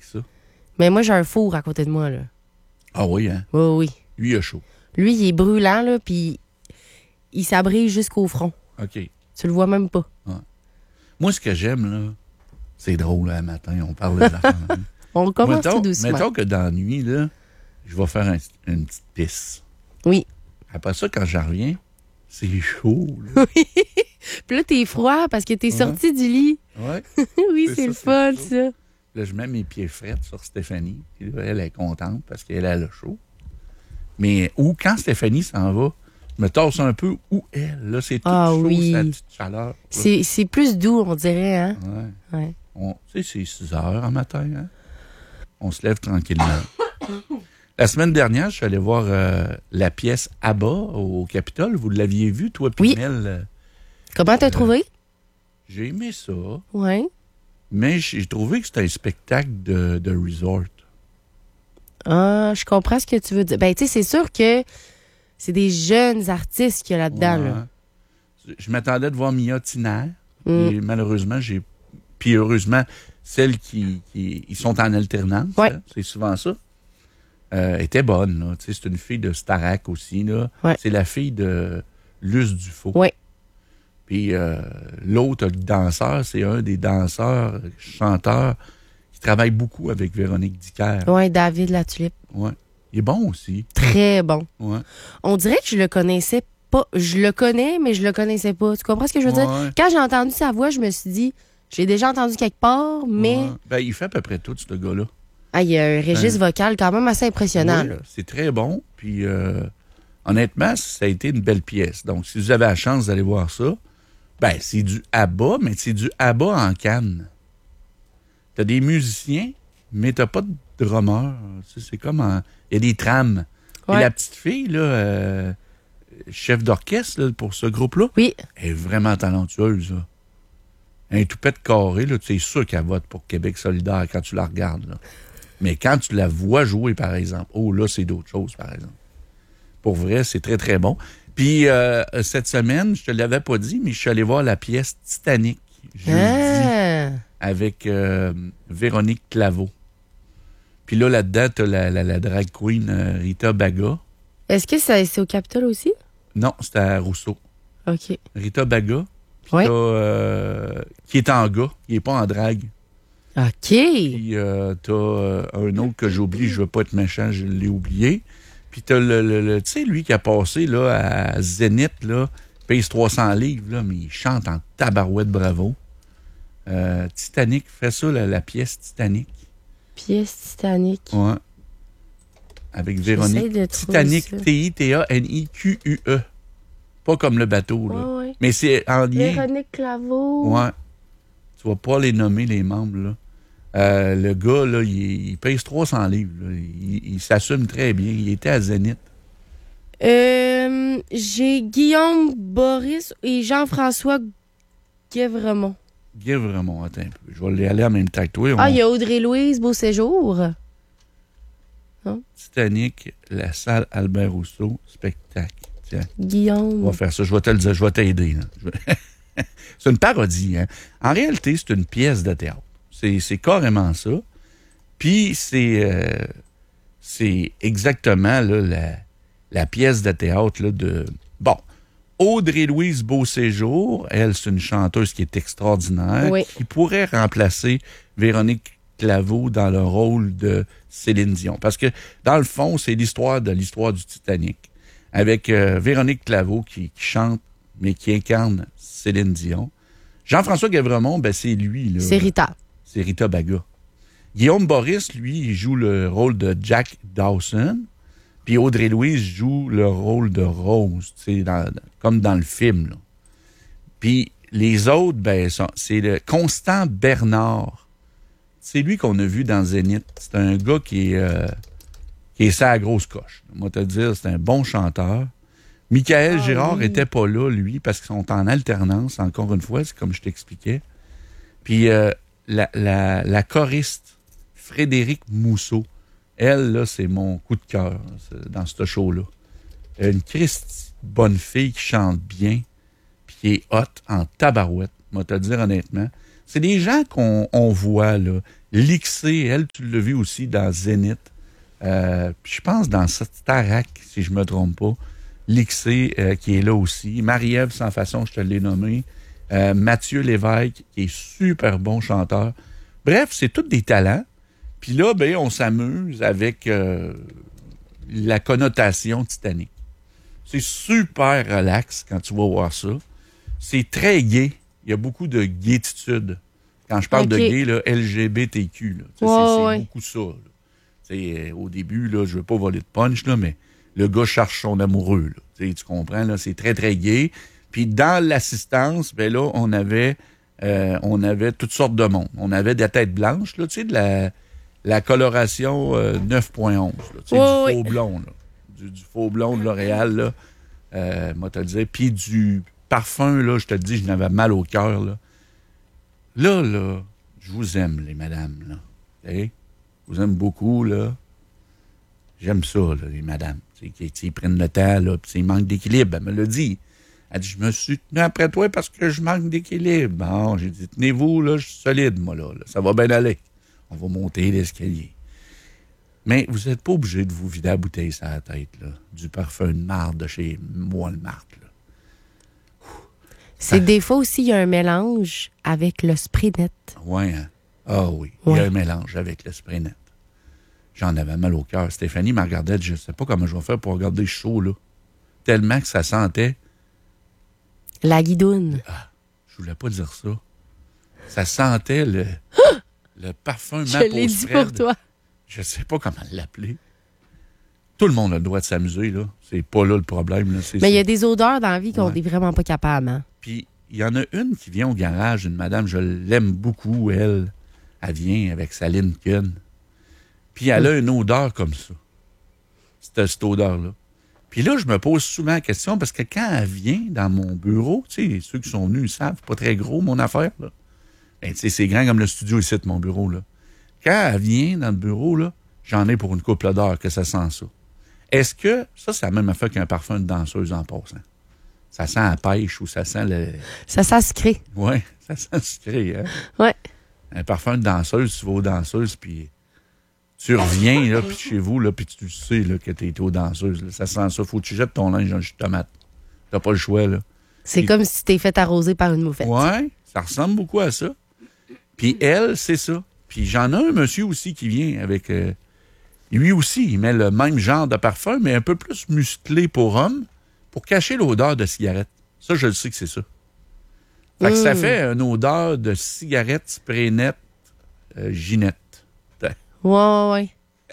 avec ça. Mais moi, j'ai un four à côté de moi, là. Ah oui, hein? Oui, oui. Lui, il a chaud. Lui, il est brûlant, là, puis il s'abrise jusqu'au front. OK. Tu le vois même pas. Ouais. Moi, ce que j'aime, là, c'est drôle, là, le matin, on parle des affaires. On commence tout doucement. Mettons que dans la nuit, là, je vais faire une petite pisse. Oui. Après ça, quand je reviens, c'est chaud, là. Oui. Puis là, t'es froid parce que t'es sorti du lit. Ouais. Oui, c'est le fun, chaud. ça. Là, je mets mes pieds frets sur Stéphanie. Puis là, elle est contente parce qu'elle a le chaud. Mais quand Stéphanie s'en va, je me tasse un peu où elle. Là, c'est tout chaud, oui. sa petite chaleur. C'est plus doux, on dirait, hein? Ouais. Ouais. Tu sais, c'est 6 heures en matin, hein? On se lève tranquillement. La semaine dernière, je suis allé voir la pièce ABBA au Capitole. Vous l'aviez vu, toi, puis Oui. Mel? Comment t'as trouvé? J'ai aimé ça, Oui. mais j'ai trouvé que c'était un spectacle de resort. Ah, je comprends ce que tu veux dire. Ben, tu sais, c'est sûr que c'est des jeunes artistes qu'il y a là-dedans, là. Je m'attendais de voir Mia Tiner. Mm. Et malheureusement, puis heureusement, celles qui ils sont en alternance, Ouais. hein, c'est souvent ça, était bonne. Là. Tu sais, c'est une fille de Starac aussi. Là. Ouais. C'est la fille de Luce Dufault. Oui. Puis l'autre danseur, c'est un des danseurs, chanteurs, qui travaille beaucoup avec Véronique Dicker. Oui, David La Tulipe. Ouais. Il est bon aussi. Très bon. Ouais. On dirait que je le connaissais pas. Je le connais, mais je le connaissais pas. Tu comprends ce que je veux dire? Ouais. Quand j'ai entendu sa voix, je me suis dit, j'ai déjà entendu quelque part, mais Ouais. Ben, il fait à peu près tout, ce gars-là. il y a un registre vocal quand même assez impressionnant. Oui, Là. c'est très bon. Puis, honnêtement, ça a été une belle pièce. Donc, si vous avez la chance d'aller voir ça, ben, c'est du ABBA, mais c'est du ABBA en canne. T'as des musiciens, mais t'as pas de drummer. C'est comme il y a des trames. Ouais. Et la petite fille, là, chef d'orchestre là, pour ce groupe-là, Oui. elle est vraiment talentueuse. Là. Un toupette carré, là, tu es sûr qu'elle vote pour Québec solidaire quand tu la regardes. Là. Mais quand tu la vois jouer, par exemple, là, c'est d'autres choses, par exemple. Pour vrai, c'est très, très bon. Puis, cette semaine, je te l'avais pas dit, mais je suis allé voir la pièce Titanic, jeudi, avec Véronique Claveau. Puis là-dedans, t'as la drag queen Rita Baga. Est-ce que c'est au Capitole aussi? Non, c'était à Rousseau. OK. Rita Baga. Puis Ouais. qui est en gars, il n'est pas en drague. OK. Puis t'as un autre que j'oublie, je veux pas être méchant, je l'ai oublié. Puis t'as tu sais, lui qui a passé là, à Zénith, là, pèse 300 livres, là, mais il chante en tabarouette bravo. Titanic, fait ça, la pièce Titanic. Pièce Titanic. Ouais. Avec J'essaie Véronique. de trouver Titanic, ça. Titanique. Pas comme le bateau, là. Ouais. Mais c'est en lien. Véronique Claveau. Ouais. Tu vas pas les nommer, les membres, là. Le gars, là, il pèse 300 livres. Là. Il s'assume très bien. Il était à Zénith. J'ai Guillaume Boris et Jean-François Guévremont. Vraiment, attends un peu. Je vais aller en même temps que toi. Il y a Audrey-Louise Beauséjour. Titanic, la salle Albert Rousseau, spectacle. Tiens, Guillaume. on va faire ça. Je vais te le dire. Je vais t'aider. Là. C'est une parodie. Hein? En réalité, c'est une pièce de théâtre. C'est carrément ça. Puis, c'est exactement là, la pièce de théâtre là, de... Bon, Audrey-Louise Beauséjour, elle, c'est une chanteuse qui est extraordinaire, Oui. qui pourrait remplacer Véronique Claveau dans le rôle de Céline Dion. Parce que, dans le fond, c'est l'histoire du Titanic. Avec Véronique Claveau qui chante, mais qui incarne Céline Dion. Jean-François Guévremont, ben, c'est lui. Là. C'est Rita. C'est Rita Baga. Guillaume Boris, lui, il joue le rôle de Jack Dawson. Puis Audrey-Louise joue le rôle de Rose, comme dans le film. Là. Puis les autres, ben, c'est le Constant Bernard. C'est lui qu'on a vu dans Zénith. C'est un gars qui est sa grosse coche. Moi, te dire, c'est un bon chanteur. Michael Girard oui. était pas là, lui, parce qu'ils sont en alternance, encore une fois, c'est comme je t'expliquais. Puis la choriste, Frédéric Mousseau, elle, là, c'est mon coup de cœur dans ce show-là. Une Christie bonne fille qui chante bien, puis qui est hot en tabarouette, moi te le dire honnêtement. C'est des gens qu'on voit, là. Lixé, elle, tu l'as vu aussi dans Zénith. Puis je pense dans Starac, si je me trompe pas. Lixé, qui est là aussi. Marie-Ève Sans Façon, je te l'ai nommé. Mathieu Lévesque, qui est super bon chanteur. Bref, c'est tous des talents. Puis là, ben, on s'amuse avec la connotation Titanic. C'est super relax quand tu vas voir ça. C'est très gai. Il y a beaucoup de gaietude. Quand je parle de gay, là, LGBTQ, là, c'est beaucoup ça. Au début, là, je veux pas voler de punch, là, mais le gars cherche son amoureux. Là, tu comprends? Là, c'est très, très gay. Puis dans l'assistance, ben là, on avait toutes sortes de monde. On avait des têtes blanches, là, de la coloration 9.11. Du faux blond. Là. Du faux blond de L'Oréal, là. Moi, te le dire. Puis du parfum, là, je te le dis, je n'avais mal au cœur. Là, je vous aime, les madames. Là. Je vous aime beaucoup, là. J'aime ça, là, les madames. Ils prennent le temps, là, puis ils manquent d'équilibre. Elle me l'a dit. Elle dit, je me suis tenu après toi parce que je manque d'équilibre. Bon, j'ai dit, tenez-vous, là, je suis solide, moi, là. Ça va bien aller. On va monter l'escalier. Mais vous n'êtes pas obligé de vous vider la bouteille sur la tête, là. Du parfum de marde de chez Walmart, là. C'est des fois aussi, il y a un mélange avec le spray net. Oui, hein? Ah oui, il y a un mélange avec le spray net. J'en avais mal au cœur. Stéphanie me regardait, je ne sais pas comment je vais faire pour regarder chaud, là. Tellement que ça sentait. La guidoune. Ah, je voulais pas dire ça. Ça sentait le parfum Je l'ai dit pour toi. Je sais pas comment l'appeler. Tout le monde a le droit de s'amuser, là. C'est pas là le problème. Là. Mais il y a des odeurs dans la vie qu'on n'est vraiment pas capable. Hein? Puis, il y en a une qui vient au garage, une madame, je l'aime beaucoup, elle. Elle vient avec sa Lincoln. Puis, elle a une odeur comme ça. Cette odeur-là. Puis là, je me pose souvent la question, parce que quand elle vient dans mon bureau, tu sais, ceux qui sont venus, ils savent, c'est pas très gros, mon affaire, là. Ben, tu sais, c'est grand comme le studio ici de mon bureau, là. Quand elle vient dans le bureau, là, j'en ai pour une couple d'heures que ça sent ça. Est-ce que, ça, c'est la même affaire qu'un parfum de danseuse en passant? Ça sent la pêche ou ça sent le... Ça sent sucré. Oui, ça sent sucré, hein? Oui. Un parfum de danseuse, tu vas aux danseuses, puis tu reviens, là, puis chez vous, là, puis tu sais, là, que t'es aux danseuses, là. Ça sent ça. Faut que tu jettes ton linge dans le jus de tomate. T'as pas le choix, là. C'est comme si tu t'es fait arroser par une moufette. Oui, ça ressemble beaucoup à ça. Puis elle, c'est ça. Puis j'en ai un monsieur aussi qui vient avec... lui aussi, il met le même genre de parfum, mais un peu plus musclé pour homme, pour cacher l'odeur de cigarette. Ça, je le sais que c'est ça. Fait que ça fait une odeur de cigarette spray net Ginette. Ouais.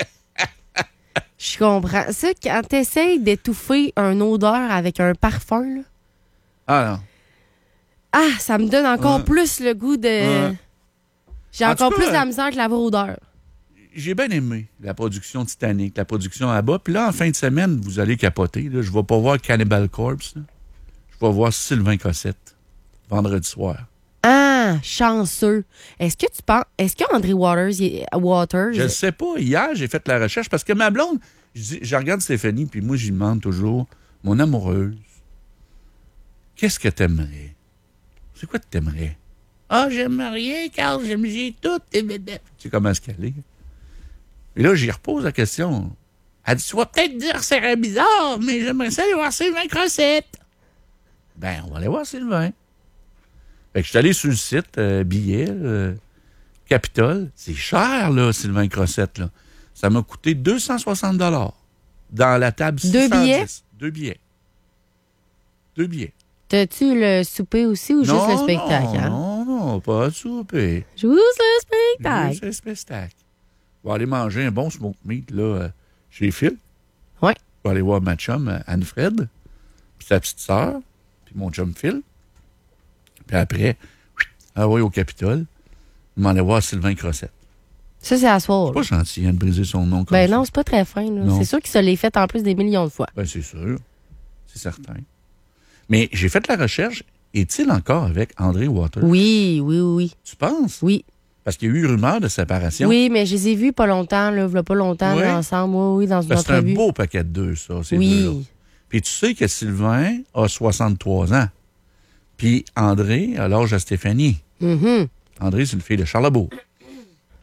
Je comprends. Ça, quand t'essayes d'étouffer une odeur avec un parfum, là... Ah non. Ah, ça me donne encore plus le goût de... J'ai encore plus de la misère que la vraie odeur. J'ai bien aimé la production Titanic, la production à bas. Puis là, en fin de semaine, vous allez capoter. Là. Je vais pas voir Cannibal Corpse. Là. Je vais voir Sylvain Cossette, vendredi soir. Ah, chanceux. Est-ce que André Waters... Je ne sais pas. Hier, j'ai fait la recherche parce que ma blonde, je regarde Stéphanie, puis moi, j'y demande toujours, mon amoureuse, qu'est-ce que t'aimerais? C'est quoi que t'aimerais? Ah, j'aime rien, Carl, j'ai tout. Tu sais comment est-ce qu'elle est? Et là, j'y repose la question. Elle dit, tu vas peut-être dire que c'est bizarre, mais j'aimerais ça aller voir Sylvain Cossette. Ben, on va aller voir Sylvain. Fait que je suis allé sur le site, billets, Capitole. C'est cher, là, Sylvain Cossette, là. Ça m'a coûté 260 $ dans la table 610. 2 billets. 2 billets. T'as-tu le souper aussi ou juste le spectacle? Non, pas le souper. Juste le spectacle. Juste le spectacle. Je vais aller manger un bon smoke meat, là, chez Phil. Oui. Je vais aller voir ma chum, Anne-Fred, puis sa petite sœur, puis mon chum Phil. Puis après, au Capitole, je m'en allais voir Sylvain Cossette. Ça, c'est à soir. C'est pas gentil, de briser son nom comme ça. ça. Non, c'est pas très fin. C'est sûr qu'il se l'est fait en plus des millions de fois. Ben, c'est sûr. C'est certain. Mais j'ai fait la recherche. Est-il encore avec André Waters? Oui. Tu penses? Oui. Parce qu'il y a eu rumeur de séparation. Oui, mais je les ai vus pas longtemps, là, là, ensemble. Oui, dans une entrevue. C'est un beau paquet de deux, ça, ces deux-là. Puis tu sais que Sylvain a 63 ans. Puis André a l'âge de Stéphanie. Mm-hmm. André, c'est une fille de Charlebourg.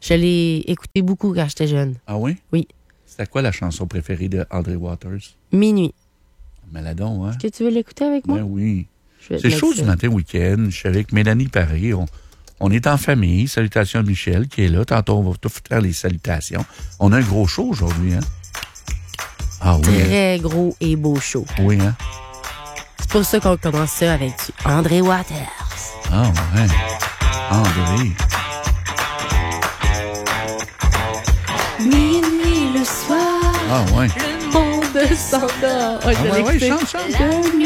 Je l'ai écouté beaucoup quand j'étais jeune. Ah oui? Oui. C'était quoi la chanson préférée de Audrey Waters? Minuit. Maladon, hein? Est-ce que tu veux l'écouter avec moi? Ben oui. Je vais te C'est mettre chaud ça. du matin week-end. Je suis avec Mélanie Paré. On est en famille. Salutations à Michel qui est là. Tantôt, on va tout faire les salutations. On a un gros show aujourd'hui, hein? Ah oui. Hein? Très gros et beau show. Oui, hein? C'est pour ça qu'on commence ça avec du André Waters. Ah ouais. André. Minuit le soir, Ah ouais. le monde s'endort. Ah ouais, chante.